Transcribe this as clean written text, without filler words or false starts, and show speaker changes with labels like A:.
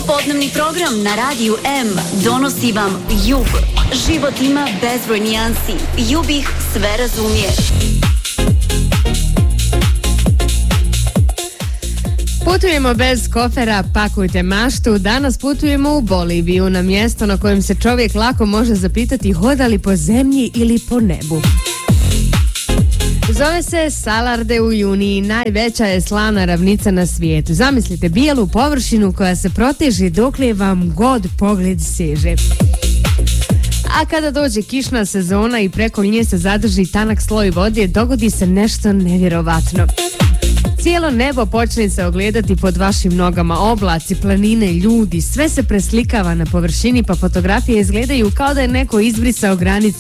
A: Popodnevni program na Radiju M donosi vam Jug. Život ima bezbroj nijansi. Jug ih sve razumije.
B: Putujemo bez kofera, pakujte maštu. Danas putujemo u Boliviju, na mjesto na kojem se čovjek lako može zapitati hoda li po zemlji ili po nebu. Zove se Salar de Uyuni, najveća je slavna ravnica na svijetu. Zamislite bijelu površinu koja se proteže dokle vam god pogled seže. A kada dođe kišna sezona i preko nje se zadrži tanak sloj vode, dogodi se nešto nevjerovatno. Cijelo nebo počne se ogledati pod vašim nogama, oblaci, planine, ljudi, sve se preslikava na površini, pa fotografije izgledaju kao da je neko izbrisao granice